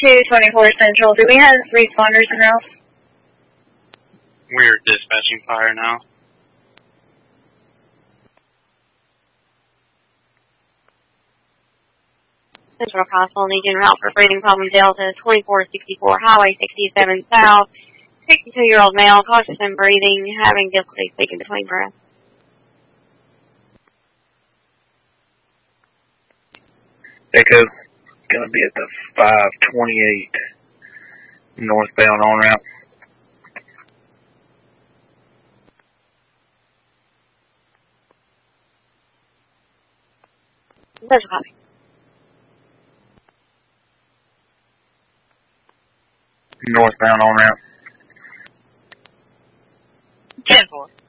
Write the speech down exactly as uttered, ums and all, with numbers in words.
two twenty-four Central. Do we have responders en route? We're dispatching fire now. Central Crossville Legion route for breathing problem Delta twenty-four sixty-four Highway sixty-seven South. sixty-two-year-old male, cautious in breathing, having difficulty speaking between breaths. Echo, gonna be at the five twenty-eight northbound on route. There's a copy. Northbound on route. ten four.